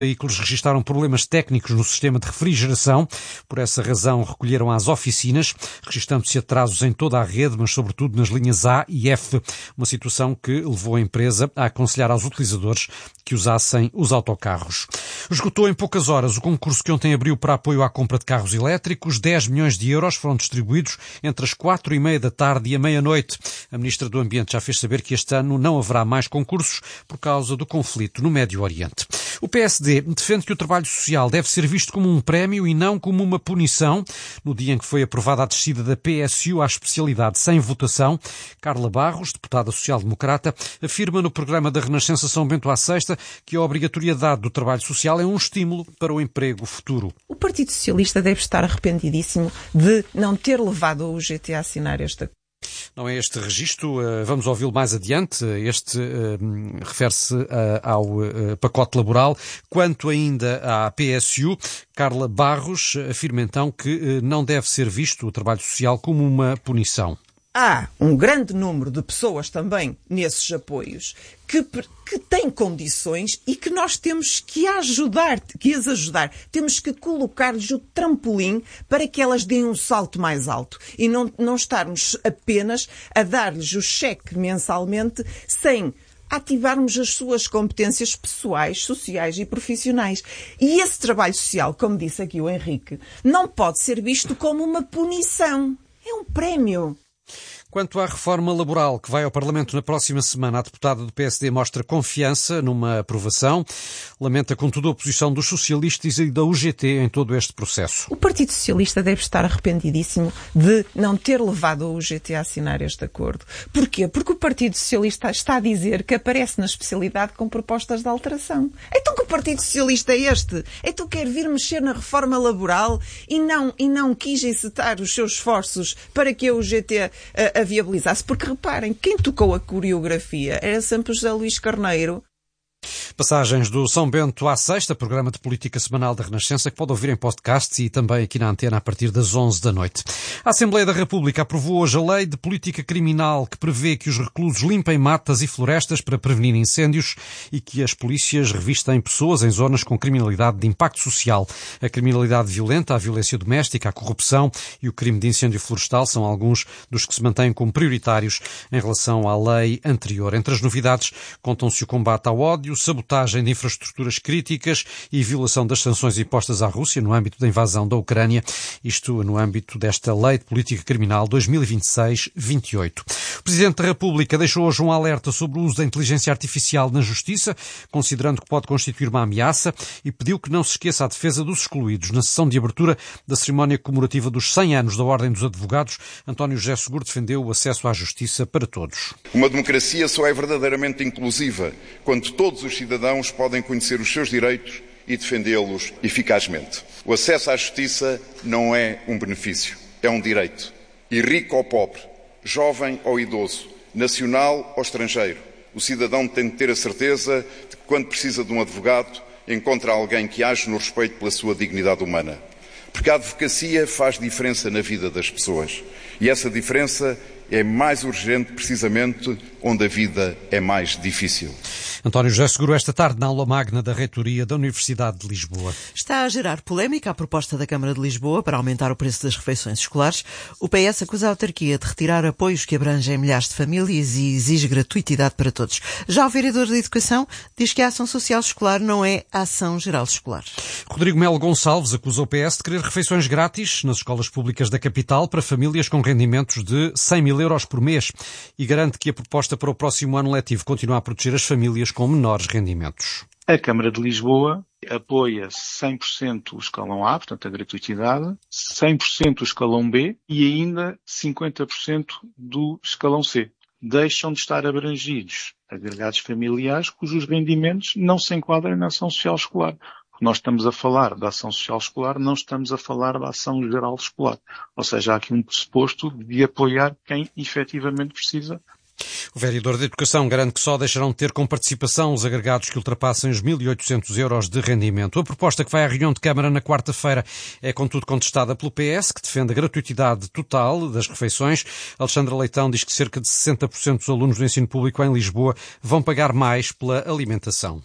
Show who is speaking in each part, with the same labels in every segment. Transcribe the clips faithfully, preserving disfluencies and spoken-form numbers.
Speaker 1: veículos registaram problemas técnicos no sistema de refrigeração. Por essa razão, recolheram às oficinas, registando-se atrasos em toda a rede, mas sobretudo nas linhas A e F. Uma situação que levou a empresa a aconselhar aos utilizadores que usassem os autocarros. Esgotou em poucas horas o concurso que ontem abriu para apoio à compra de carros elétricos. dez milhões de euros foram distribuídos entre as quatro e meia da tarde e a meia-noite. A Ministra do Ambiente já fez saber que este ano não haverá mais concursos por causa do conflito no Médio Oriente. O P S D defende que o trabalho social deve ser visto como um prémio e não como uma punição. No dia em que foi aprovada a descida da P S U à especialidade sem votação, Carla Barros, deputada social-democrata, afirma no programa da Renascença São Bento à Sexta que a obrigatoriedade do trabalho social é um estímulo para o emprego futuro.
Speaker 2: O Partido Socialista deve estar arrependidíssimo de não ter levado a U G T a assinar esta.
Speaker 1: Não é este registro, vamos ouvi-lo mais adiante. Este uh, refere-se uh, ao uh, pacote laboral. Quanto ainda à P S U, Carla Barros afirma então que uh, não deve ser visto o trabalho social como uma punição.
Speaker 2: Há um grande número de pessoas também nesses apoios que, que têm condições e que nós temos que ajudar, que as ajudar. Temos que colocar-lhes o trampolim para que elas deem um salto mais alto e não, não estarmos apenas a dar-lhes o cheque mensalmente sem ativarmos as suas competências pessoais, sociais e profissionais. E esse trabalho social, como disse aqui o Henrique, não pode ser visto como uma punição. É um prémio.
Speaker 1: Quanto à reforma laboral que vai ao Parlamento na próxima semana, a deputada do P S D mostra confiança numa aprovação. Lamenta, contudo, a oposição dos socialistas e da U G T em todo este processo.
Speaker 2: O Partido Socialista deve estar arrependidíssimo de não ter levado a U G T a assinar este acordo. Porquê? Porque o Partido Socialista está a dizer que aparece na especialidade com propostas de alteração. Então que Partido Socialista é este? Então quer vir mexer na reforma laboral e não, e não quis encetar os seus esforços para que a U G T a, a viabilizasse? Porque reparem, quem tocou a coreografia era sempre José Luís Carneiro.
Speaker 1: Passagens do São Bento à Sexta, programa de política semanal da Renascença, que pode ouvir em podcasts e também aqui na antena a partir das onze da noite. A Assembleia da República aprovou hoje a Lei de Política Criminal, que prevê que os reclusos limpem matas e florestas para prevenir incêndios e que as polícias revistem pessoas em zonas com criminalidade de impacto social. A criminalidade violenta, a violência doméstica, a corrupção e o crime de incêndio florestal são alguns dos que se mantêm como prioritários em relação à lei anterior. Entre as novidades contam-se o combate ao ódio, sabotagem de infraestruturas críticas e violação das sanções impostas à Rússia no âmbito da invasão da Ucrânia, isto no âmbito desta Lei de Política Criminal dois mil e vinte e seis vinte e oito. O Presidente da República deixou hoje um alerta sobre o uso da inteligência artificial na Justiça, considerando que pode constituir uma ameaça, e pediu que não se esqueça a defesa dos excluídos. Na sessão de abertura da cerimónia comemorativa dos cem anos da Ordem dos Advogados, António José Seguro defendeu o acesso à justiça para todos.
Speaker 3: Uma democracia só é verdadeiramente inclusiva quando todos os cidadãos podem conhecer os seus direitos e defendê-los eficazmente. O acesso à justiça não é um benefício, é um direito. E rico ou pobre, jovem ou idoso, nacional ou estrangeiro, o cidadão tem de ter a certeza de que, quando precisa de um advogado, encontra alguém que age no respeito pela sua dignidade humana. Porque a advocacia faz diferença na vida das pessoas. E essa diferença é mais urgente precisamente onde a vida é mais difícil.
Speaker 1: António José Seguro, esta tarde, na aula magna da Reitoria da Universidade de Lisboa.
Speaker 4: Está a gerar polémica a proposta da Câmara de Lisboa para aumentar o preço das refeições escolares. O P S acusa a autarquia de retirar apoios que abrangem milhares de famílias e exige gratuitidade para todos. Já o vereador da Educação diz que a ação social escolar não é a ação geral escolar.
Speaker 1: Rodrigo Melo Gonçalves acusa o P S de querer refeições grátis nas escolas públicas da capital para famílias com rendimentos de cem mil euros por mês e garante que a proposta para o próximo ano letivo continua a proteger as famílias com menores rendimentos.
Speaker 5: A Câmara de Lisboa apoia cem por cento o escalão A, portanto a gratuitidade, cem por cento o escalão B e ainda cinquenta por cento do escalão C. Deixam de estar abrangidos agregados familiares cujos rendimentos não se enquadram na ação social escolar. Nós estamos a falar da ação social escolar, não estamos a falar da ação geral escolar. Ou seja, há aqui um pressuposto de apoiar quem efetivamente precisa.
Speaker 1: O vereador da Educação garante que só deixarão de ter com participação os agregados que ultrapassem os mil e oitocentos euros de rendimento. A proposta que vai à reunião de Câmara na quarta-feira é, contudo, contestada pelo P S, que defende a gratuitidade total das refeições. Alexandra Leitão diz que cerca de sessenta por cento dos alunos do ensino público em Lisboa vão pagar mais pela alimentação.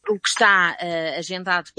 Speaker 6: o que está uh, agendado